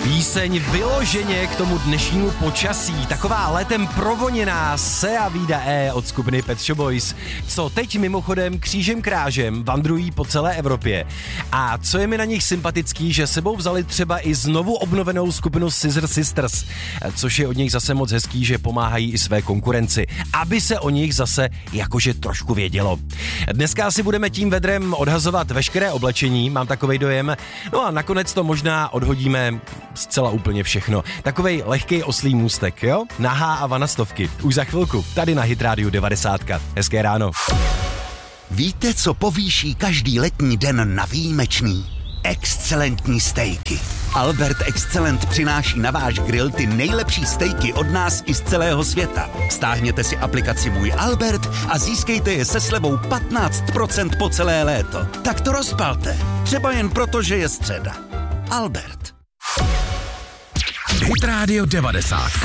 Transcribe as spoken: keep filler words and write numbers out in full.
Píseň vyloženě k tomu dnešnímu počasí. Taková letem provoněná Se a Vida E od skupiny Pet Shop Boys, co teď mimochodem křížem krážem vandrují po celé Evropě. A co je mi na nich sympatický, že sebou vzali třeba i znovu obnovenou skupinu Scissor Sisters, což je od nich zase moc hezký, že pomáhají i své konkurenci, aby se o nich zase jakože trošku vědělo. Dneska si budeme tím vedrem odhazovat veškeré oblečení, mám takovej dojem, no a nakonec to možná odhodíme zcela úplně všechno. Takovej lehkej oslý můstek, jo? Nahá a vanastovky. Už za chvilku, tady na Hit Radio devadesát. Hezké ráno. Víte, co povýší každý letní den na výjimečný? Excelentní stejky. Albert Excellent přináší na váš grill ty nejlepší stejky od nás i z celého světa. Stáhněte si aplikaci Můj Albert a získejte je se slevou patnáct procent po celé léto. Tak to rozpalte. Třeba jen proto, že je středa. Albert. Hit Radio devadesát.